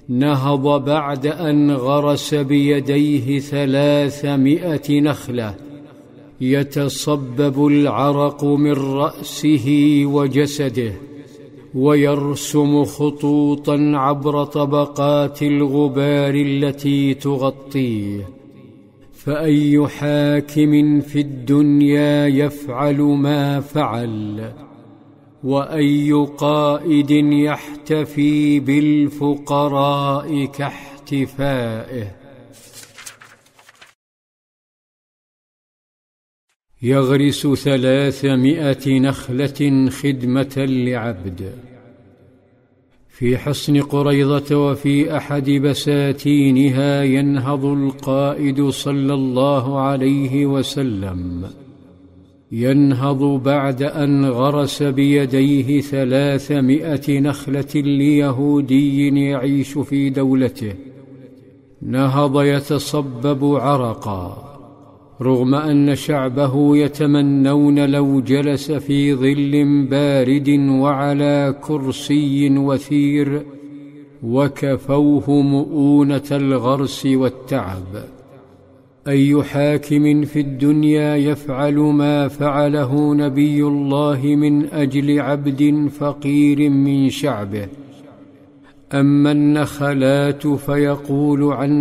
نهض بعد أن غرس بيديه 300 نخلة، يتصبب العرق من رأسه وجسده، ويرسم خطوطا عبر طبقات الغبار التي تغطيه. فأي حاكم في الدنيا يفعل ما فعل، وأي قائد يحتفي بالفقراء كاحتفائه؟ يغرس 300 نخلة خدمة لعبد. في حصن قريظة وفي أحد بساتينها ينهض القائد صلى الله عليه وسلم، ينهض بعد أن غرس بيديه 300 نخلة ليهودي يعيش في دولته. نهض يتصبب عرقا، رغم أن شعبه يتمنون لو جلس في ظل بارد وعلى كرسي وثير، وكفوه مؤونة الغرس والتعب. أي حاكم في الدنيا يفعل ما فعله نبي الله من أجل عبد فقير من شعبه؟ أما النخلات فيقول عن